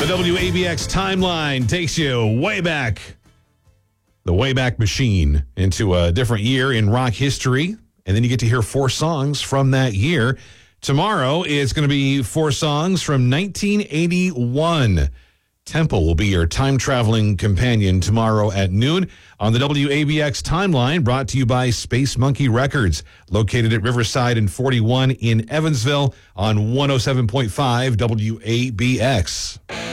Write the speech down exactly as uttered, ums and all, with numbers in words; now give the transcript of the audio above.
The W A B X timeline takes you way back, the Wayback Machine, into a different year in rock history. And then you get to hear four songs from that year. Tomorrow is going to be four songs from nineteen eighty-one. Temple will be your time-traveling companion tomorrow at noon on the W A B X timeline, brought to you by Space Monkey Records, located at Riverside and forty-one in Evansville on one oh seven point five W A B X.